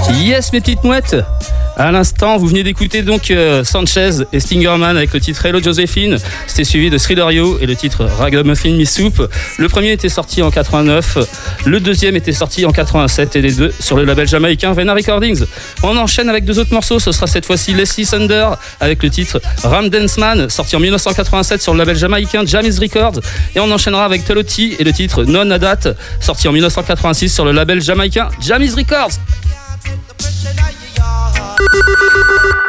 Yes, mes petites mouettes. À l'instant, vous venez d'écouter donc Sanchez et Stingerman avec le titre Hello Josephine. C'était suivi de Thrillerio et le titre Ragamuffin Miss Soup. Le premier était sorti en 89, le deuxième était sorti en 87 et les deux sur le label jamaïcain Vena Recordings. On enchaîne avec deux autres morceaux. Ce sera cette fois-ci Leslie Thunder avec le titre Ram Dance Man, sorti en 1987 sur le label jamaïcain Jamis Records. Et on enchaînera avec Teloti et le titre Non Adat, sorti en 1986 sur le label jamaïcain Jamis Records.